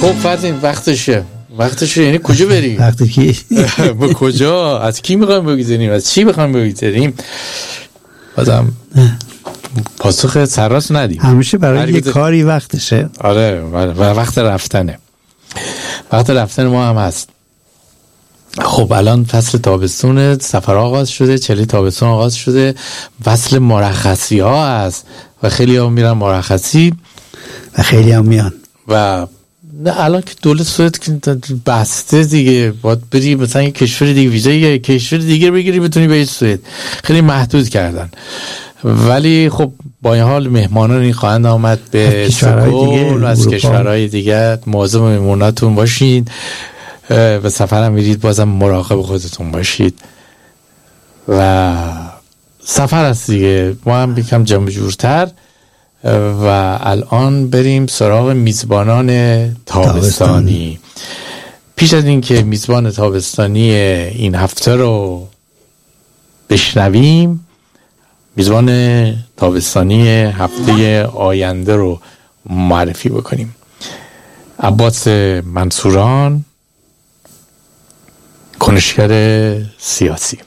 خب فرزین وقتشه یعنی کجا بریم؟ وقت کی؟ با کجا؟ از کی میخوایم بگذاریم؟ از چی میخوایم بگذاریم؟ بازم پاسخ سراس ندیم. همیشه برای یه کاری وقتشه. آره و وقت رفتنه. وقت رفتن ما هم هست. خب الان فصل تابستون، سفر آغاز شده، چلی تابستون آغاز شده، فصل مرخصی ها هست و خیلی ها میرن مرخصی و خیلی هم میان و نه الان که دولت سوئد بسته دیگه، باید بری مثلا یه کشور دیگه، ویزای یه کشور دیگه بگیری بتونی بری سوئد. خیلی محدود کردن، ولی خب با این حال مهمانانی خواهند آمد به سکول از کشورهای دیگه. مواظب مهموناتون باشید، به سفر هم میرید بازم مراقب خودتون باشید و سفر هست دیگه. ما هم یکم جمع جورتر و الان بریم سراغ میزبانان تابستانی. پیش از این که میزبان تابستانی این هفته رو بشنویم، میزبان تابستانی هفته آینده رو معرفی بکنیم. عباس منصوران، کنشگر سیاسی.